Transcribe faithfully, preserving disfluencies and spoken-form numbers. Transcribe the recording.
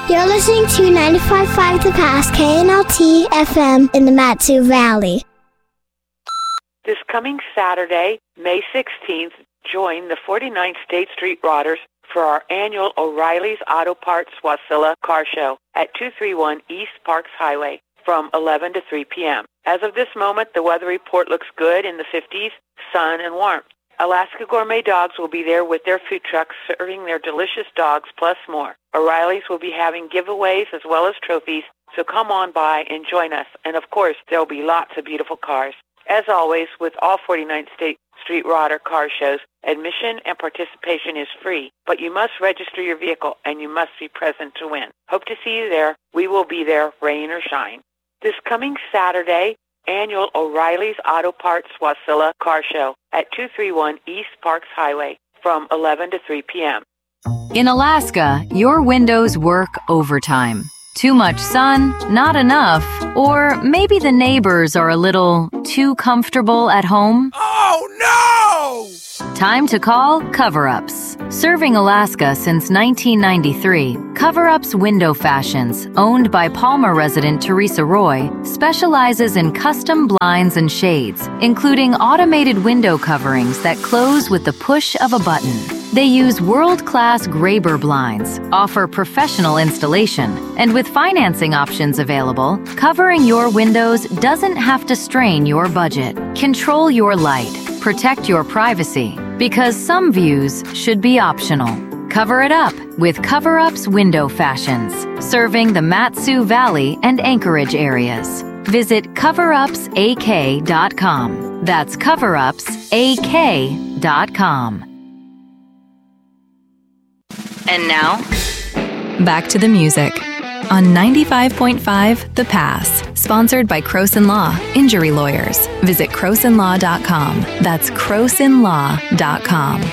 You're listening to ninety-five point five The Pass, K N L T F M in the Mat-Su Valley. This coming Saturday, May sixteenth, join the forty-ninth State Street Rodders for our annual O'Reilly's Auto Parts Wasilla Car Show at two thirty-one East Parks Highway from eleven to three p.m. As of this moment, the weather report looks good in the fifties, sun and warmth. Alaska Gourmet Dogs will be there with their food trucks serving their delicious dogs plus more. O'Reilly's will be having giveaways as well as trophies, so come on by and join us. And of course, there'll be lots of beautiful cars. As always, with all forty-ninth State Street Rodder car shows, admission and participation is free, but you must register your vehicle and you must be present to win. Hope to see you there. We will be there, rain or shine. This coming Saturday, annual O'Reilly's Auto Parts Wasilla Car Show at two thirty-one East Parks Highway from eleven to three p.m. In Alaska, your windows work overtime. Too much sun, not enough, or maybe the neighbors are a little too comfortable at home? Oh, no! Time to call Cover-Ups. Serving Alaska since nineteen ninety-three, Cover-Ups Window Fashions, owned by Palmer resident Teresa Roy, specializes in custom blinds and shades, including automated window coverings that close with the push of a button. They use world-class Graber blinds, offer professional installation, and with financing options available, covering your windows doesn't have to strain your budget. Control your light, protect your privacy, because some views should be optional. Cover it up with Cover-Ups Window Fashions, serving the Mat-Su Valley and Anchorage areas. Visit cover ups a k dot com. That's cover ups a k dot com. And now, back to the music on ninety-five point five The Pass, sponsored by Croson Law, Injury Lawyers. Visit croson law dot com. That's croson law dot com.